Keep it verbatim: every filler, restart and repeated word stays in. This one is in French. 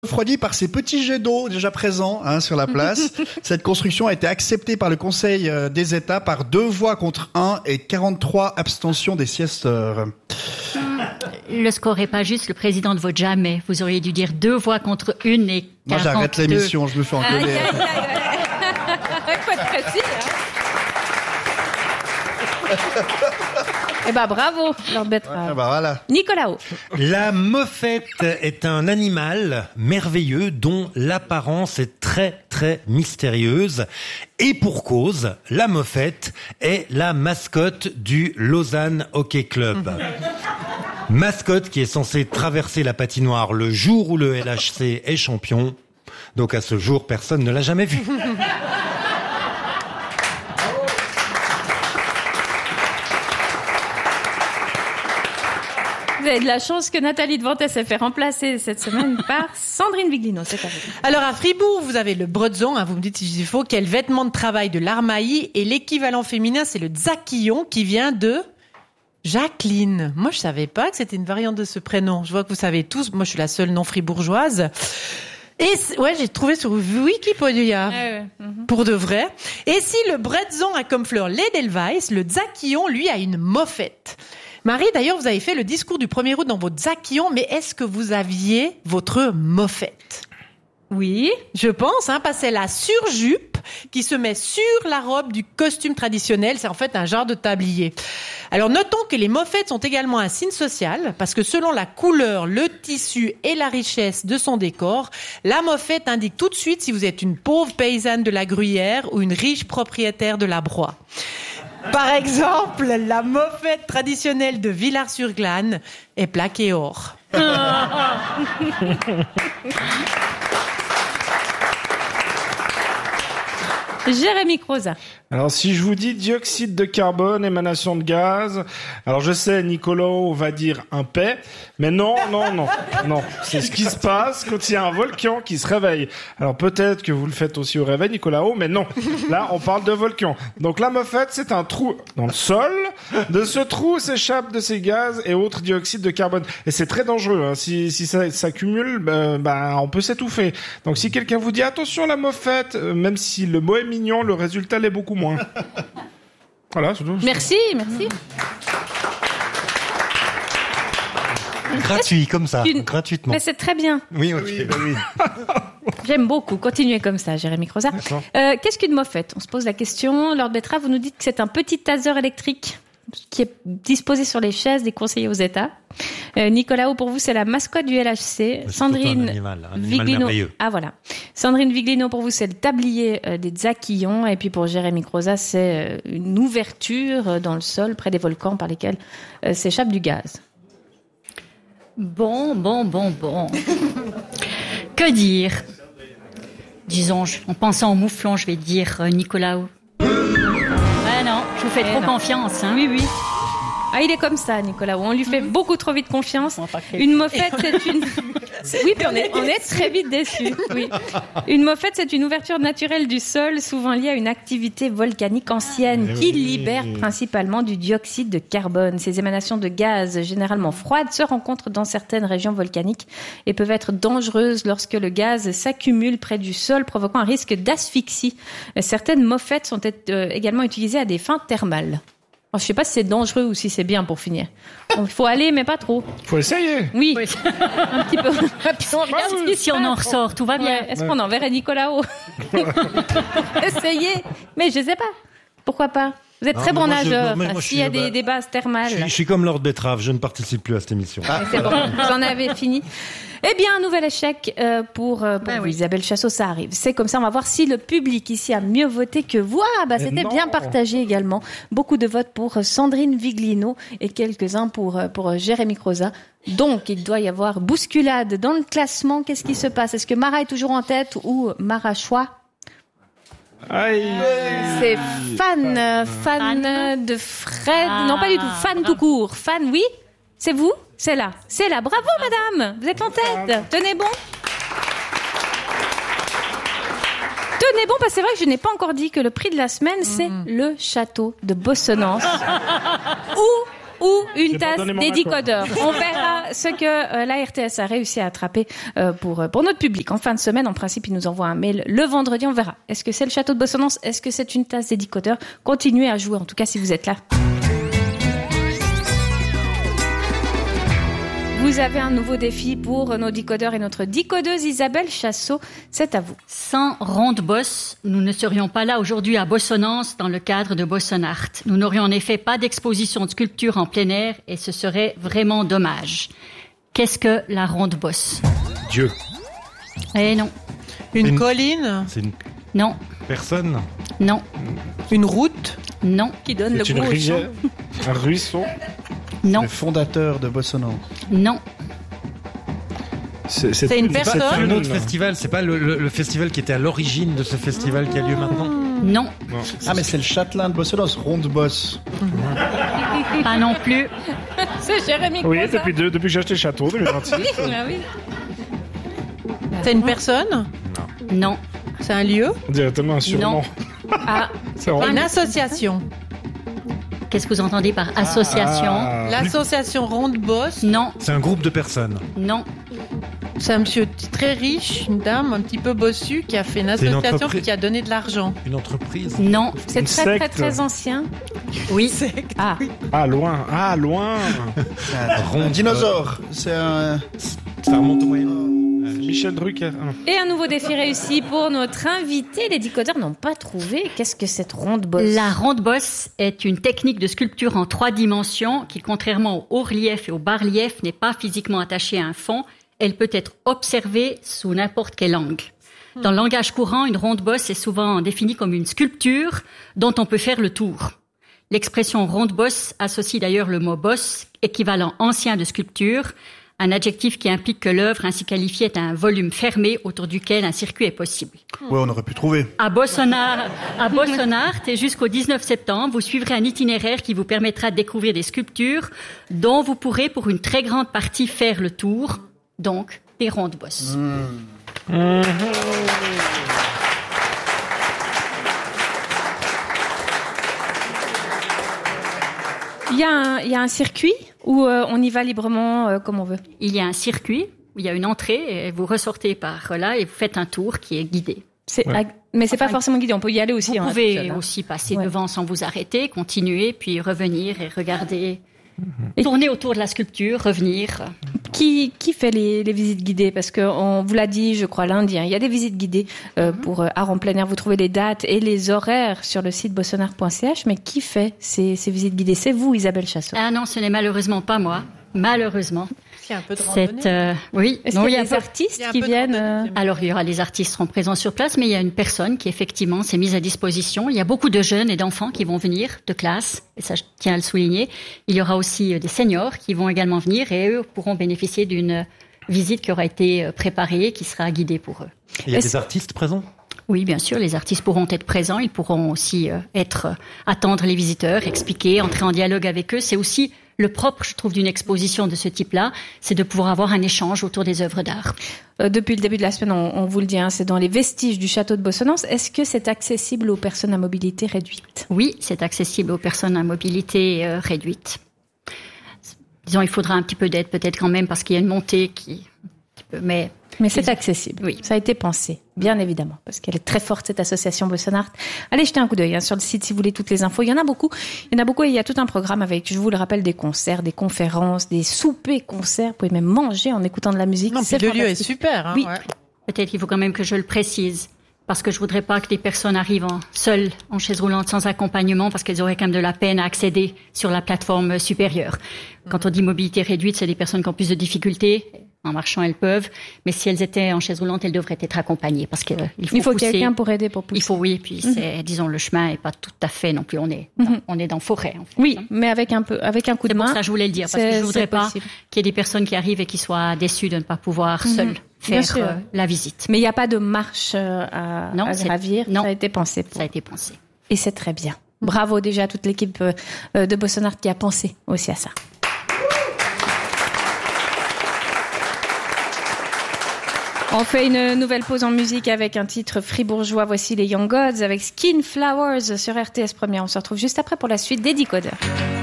refroidi par ces petits jets d'eau déjà présents hein, sur la place. Cette construction a été acceptée par le Conseil des États par deux voix contre un et quarante-trois abstentions des siesteurs. Le score est pas juste, le président ne vote jamais. Vous auriez dû dire deux voix contre une et quarante-deux. Moi j'arrête l'émission, je me fais engueuler. Faut être précis, hein. Eh ben bravo, Lord Betrave. Ah bah voilà. Nicolas. La moffette est un animal merveilleux dont l'apparence est très très mystérieuse. Et pour cause, la moffette est la mascotte du Lausanne Hockey Club. Mascotte qui est censée traverser la patinoire le jour où le L H C est champion. Donc à ce jour, personne ne l'a jamais vu. Vous avez de la chance que Nathalie Devantez s'est fait remplacer cette semaine par Sandrine Viglino. C'est à vous. Alors à Fribourg, vous avez le bretzon, hein, vous me dites s'il faut, qui est le vêtement de travail de l'Armaï, et l'équivalent féminin, c'est le tzakillon qui vient de Jacqueline. Moi, je savais pas que c'était une variante de ce prénom. Je vois que vous savez tous. Moi, je suis la seule non fribourgeoise. Et ouais, j'ai trouvé sur Wikipédia. Ah ouais. Mm-hmm. Pour de vrai. Et si le bretzon a comme fleur l'Edelweiss, le tzakillon, lui, a une moffette. Marie, d'ailleurs, vous avez fait le discours du premier août dans votre tzakillon, mais est-ce que vous aviez votre moffette? Oui. Je pense, hein, parce que c'est la surjupe qui se met sur la robe du costume traditionnel. C'est en fait un genre de tablier. Alors, notons que les moffettes sont également un signe social, parce que selon la couleur, le tissu et la richesse de son décor, la moffette indique tout de suite si vous êtes une pauvre paysanne de la Gruyère ou une riche propriétaire de la Broye. Par exemple, la moffette traditionnelle de Villars-sur-Glâne est plaquée or. Jérémy Croza. Alors, si je vous dis dioxyde de carbone, émanation de gaz, alors je sais, Nicolas va dire un paix, mais non, non, non, non. C'est ce qui se passe quand il y a un volcan qui se réveille. Alors, peut-être que vous le faites aussi au réveil, Nicolas, mais non. Là, on parle de volcan. Donc, la moffette, c'est un trou dans le sol. De ce trou s'échappent de ces gaz et autres dioxydes de carbone. Et c'est très dangereux, hein. Si, si ça s'accumule, ben, ben, on peut s'étouffer. Donc, si quelqu'un vous dit, attention, la moffette, euh, même si le mot est mignon, le résultat l'est beaucoup moins. Voilà, c'est tout. Merci, merci. Gratuit, comme ça, Une... gratuitement. Mais c'est très bien. Oui, ok. Oui, ben oui. J'aime beaucoup. Continuez comme ça, Jérémy Croza. Euh, qu'est-ce qu'une moffette? On se pose la question. Lord Betrave, vous nous dites que c'est un petit taser électrique qui est disposé sur les chaises des conseillers aux États. Euh, Nicolas, pour vous, c'est la mascotte du L H C. C'est Sandrine un animal, un animal Viglino. merveilleux. Ah voilà. Sandrine Viglino, pour vous, c'est le tablier euh, des tzakillons. Et puis pour Jérémy Croza, c'est euh, une ouverture euh, dans le sol près des volcans par lesquels euh, s'échappe du gaz. Bon, bon, bon, bon. Que dire? Disons, en pensant au mouflon, je vais dire euh, Nicolas. Ah non, je vous fais Eh trop non. confiance. Hein. Oui, oui. Ah, il est comme ça, Nicolas. On lui fait beaucoup trop vite confiance. Une moffette, c'est une... Oui, puis on est, on est très vite déçus. Oui. Une moffette, c'est une ouverture naturelle du sol, souvent liée à une activité volcanique ancienne qui libère principalement du dioxyde de carbone. Ces émanations de gaz, généralement froides, se rencontrent dans certaines régions volcaniques et peuvent être dangereuses lorsque le gaz s'accumule près du sol, provoquant un risque d'asphyxie. Certaines moffettes sont également utilisées à des fins thermales. Alors, je sais pas si c'est dangereux ou si c'est bien pour finir. Il faut aller, mais pas trop. Faut essayer. Oui, un petit peu. Si on, regarde, si on en ressort, tout va bien. Ouais. Est-ce qu'on enverrait Nicolas Essayez. Mais je sais pas. Pourquoi pas? Vous êtes Non, très bon moi, je- nageur. moi, moi, je S'il y a suis, des, bah, des bases thermales. Je suis, je suis comme Lord Betrave, je ne participe plus à cette émission. Ah. C'est bon, vous en avez fini. Eh bien, un nouvel échec euh, pour, euh, pour Ben vous, oui. Isabelle Chassot, ça arrive. C'est comme ça, on va voir si le public ici a mieux voté que vous. Ah, bah, c'était non. bien partagé également. Beaucoup de votes pour euh, Sandrine Viglino et quelques-uns pour, euh, pour euh, Jérémy Croza. Donc, il doit y avoir bousculade dans le classement. Qu'est-ce qui se passe? Est-ce que Mara est toujours en tête ou Mara Choix? Aïe. C'est fan, euh, fan euh, de Fred. Ah, non, pas du tout. Fan bravo. tout court. Fan, oui. C'est vous? C'est là. C'est là. Bravo, madame. Vous êtes en tête. Tenez bon. Tenez bon, parce que c'est vrai que je n'ai pas encore dit que le prix de la semaine, c'est le château de Bossonance. ou, ou une J'ai pas tasse donné mon des accord. décodeurs. On verra ce que euh, la R T S a réussi à attraper euh, pour, pour notre public. En fin de semaine, en principe, ils nous envoient un mail le vendredi, on verra. Est-ce que c'est le château de Bossonance? Est-ce que c'est une tasse des décodeurs? Continuez à jouer, en tout cas, si vous êtes là. Vous avez un nouveau défi pour nos décodeurs et notre décodeuse Isabelle Chassot. C'est à vous. Sans Ronde Boss, nous ne serions pas là aujourd'hui à Bossonance dans le cadre de Bossonart. Nous n'aurions en effet pas d'exposition de sculpture en plein air et ce serait vraiment dommage. Qu'est-ce que la Ronde Boss? Dieu. Eh non. Une, Une- colline, C'est une Non. personne. Non. une route. Non. Qui donne le C'est goût une au chant. rivière, un ruisseau. Non. Le fondateur de Bossonance. Non. C'est, C'est une pas- personne. C'est un une- autre festival. C'est pas le, le- le festival qui était à l'origine de ce festival qui a lieu maintenant. Non. Non. Ah, mais c'est le châtelain de Bossonance, Ronde Boss. Pas non plus. C'est Jérémy Oui, Croza. depuis, deux- depuis que j'ai acheté le château, deux mille vingt-six. Ah oui. C'est une personne. Non. C'est un lieu. On dirait tellement un surnom. Ah, C'est vraiment- Une association. Qu'est-ce que vous entendez par association? Ah. L'association Ronde Boss. Non. C'est un groupe de personnes. Non. C'est un monsieur très riche, une dame un petit peu bossue qui a fait une C'est une association entreprise. puis qui a donné de l'argent. Une entreprise. Non. c'est Une très très secte. très ancien. Oui. Ah, Ah, loin. Ah, loin. C'est un, Ronde- un dinosaure. C'est un... Ça remonte au Moyen Âge. Michel Drucker. Ah. et un nouveau défi réussi pour notre invité. Les décodeurs n'ont pas trouvé. Qu'est-ce que cette ronde bosse? La ronde bosse est une technique de sculpture en trois dimensions qui, contrairement au haut relief et au bas relief, n'est pas physiquement attachée à un fond. Elle peut être observée sous n'importe quel angle. Dans le langage courant, une ronde bosse est souvent définie comme une sculpture dont on peut faire le tour. L'expression ronde bosse associe d'ailleurs le mot bosse, équivalent ancien de sculpture, un adjectif qui implique que l'œuvre ainsi qualifiée est un volume fermé autour duquel un circuit est possible. Ouais, on aurait pu trouver. À Bossonart, à Bossonart et jusqu'au dix-neuf septembre, vous suivrez un itinéraire qui vous permettra de découvrir des sculptures dont vous pourrez pour une très grande partie faire le tour, donc des rondes bosses. Il y a un, il y a un circuit où euh, on y va librement euh, comme on veut. Il y a un circuit où il y a une entrée et vous ressortez par là et vous faites un tour qui est guidé. C'est, Ouais. ag- mais c'est pas Enfin, forcément guidé. On peut y aller aussi. Vous hein, pouvez tout seul, hein. aussi passer Ouais. devant sans vous arrêter, continuer, puis revenir et regarder. Et tourner autour de la sculpture, revenir. Qui, qui fait les, les visites guidées? Parce que on vous l'a dit, je crois, lundi, hein, il y a des visites guidées euh, pour euh, art en plein air. Vous trouvez les dates et les horaires sur le site bossonart point c h. Mais qui fait ces, ces visites guidées? C'est vous, Isabelle Chassot. Ah non, ce n'est malheureusement pas moi. Malheureusement. Il y a un peu de randonnée. C'est, euh, oui. Est-ce Non, qu'il y il y a a des pas- artistes Il y a un qui peu de viennent randonnée. euh, Alors, il y aura les artistes seront présents sur place, mais il y a une personne qui, effectivement, s'est mise à disposition. Il y a beaucoup de jeunes et d'enfants qui vont venir de classe, et ça, je tiens à le souligner. Il y aura aussi euh, des seniors qui vont également venir, et eux pourront bénéficier d'une visite qui aura été euh, préparée, qui sera guidée pour eux. Il y a Est-ce- des artistes présents. Oui, bien sûr, les artistes pourront être présents, ils pourront aussi euh, être euh, attendre les visiteurs, expliquer, entrer en dialogue avec eux. C'est aussi le propre, je trouve, d'une exposition de ce type-là, c'est de pouvoir avoir un échange autour des œuvres d'art. euh, depuis le début de la semaine, on, on vous le dit, hein, c'est dans les vestiges du château de Bossonance. Est-ce que c'est accessible aux personnes à mobilité réduite? Oui, c'est accessible aux personnes à mobilité euh, réduite. Disons, il faudra un petit peu d'aide peut-être quand même parce qu'il y a une montée qui... qui peut- mais Mais c'est accessible. Oui. Ça a été pensé, bien évidemment, parce qu'elle est très forte, cette association Bossonart. Allez jeter un coup d'œil hein, sur le site si vous voulez toutes les infos. Il y en a beaucoup. Il y en a beaucoup et il y a tout un programme avec, je vous le rappelle, des concerts, des conférences, des soupers, concerts. Vous pouvez même manger en écoutant de la musique. Non, C'est puis le lieu est fantastique. super. Hein, Oui. ouais. peut-être qu'il faut quand même que je le précise. Parce que je voudrais pas que des personnes arrivent en, seules en chaise roulante sans accompagnement parce qu'elles auraient quand même de la peine à accéder sur la plateforme supérieure. Quand on dit mobilité réduite, c'est des personnes qui ont plus de difficultés. En marchant, elles peuvent. Mais si elles étaient en chaise roulante, elles devraient être accompagnées parce que euh, il faut Il faut pousser. quelqu'un pour aider, pour pousser. Il faut, oui. Puis c'est, disons, le chemin est pas tout à fait non plus. On est, dans, on est dans forêt, en fait. Oui, mais avec un peu, avec un coup de C'est pour main. ça que je voulais le dire, parce que c'est- je voudrais c'est pas possible. qu'il y ait des personnes qui arrivent et qui soient déçues de ne pas pouvoir seules Bien faire sûr. euh, la visite. Mais il n'y a pas de marche euh, à, Non, à c'est- gravir. non. Ça a été pensé pour. Ça a été pensé. Et c'est très bien. Bravo déjà à toute l'équipe euh, euh, de Bossonart qui a pensé aussi à ça. On fait une nouvelle pause en musique avec un titre fribourgeois. Voici les Young Gods avec Skin Flowers sur R T S Première. On se retrouve juste après pour la suite des Décodeurs.